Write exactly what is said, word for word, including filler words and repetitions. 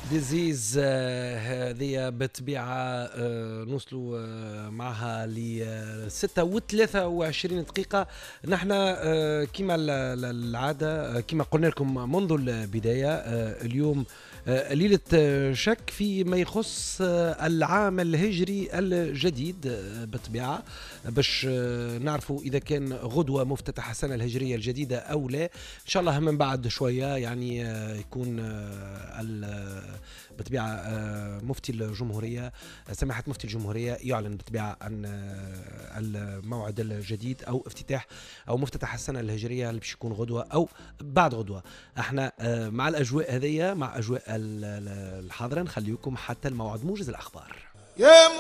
ديزيز هذه بالطبيعة آه، نوصلوا آه، معها ل ستة وثلاثة وعشرين دقيقة. نحن آه، كما العادة آه، كما قلنا لكم منذ البداية آه، اليوم آه، ليلة آه، شك فيما يخص آه، العام الهجري الجديد آه، بالطبيعة، باش آه، نعرفوا إذا كان غدوة مفتتح السنة الهجرية الجديدة أو لا. إن شاء الله من بعد شوية يعني آه، يكون آه، بالطبيعة آه، مفتي الجمهورية سماحة مفتي الجمهورية يعلن بالطبيعة عن آه، الموعد الجديد أو افتتاح أو مفتتح السنة الهجرية اللي باش يكون غدوة أو بعد غدوة. احنا آه، مع الأجواء هذية، مع أجواء الحاضرة، نخليكم حتى الموعد موجز الأخبار.